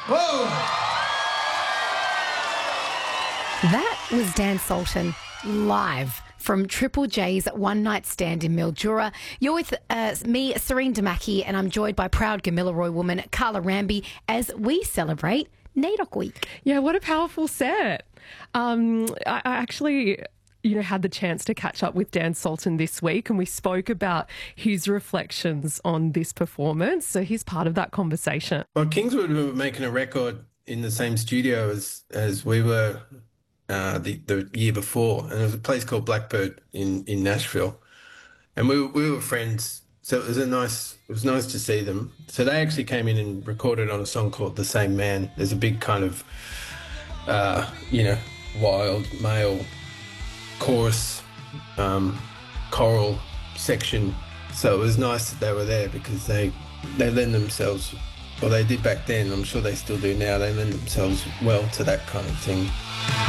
Whoa! That was Dan Sultan live from Triple J's One Night Stand in Mildura. You're with me, Serene Damaki, and I'm joined by proud Gamilaroi woman Carla Ramby as we celebrate NAIDOC Week. Yeah, what a powerful set. I actually had the chance to catch up with Dan Sultan this week, and we spoke about his reflections on this performance. So he's part of that conversation. Well, Kingswood were making a record in the same studio as we were the year before, and it was a place called Blackbird in Nashville, and we were friends. So it was nice to see them. So they actually came in and recorded on a song called "The Same Man." There's a big kind of wild male chorus, choral section. So it was nice that they were there because they lend themselves, or they did back then, I'm sure they still do now, they lend themselves well to that kind of thing.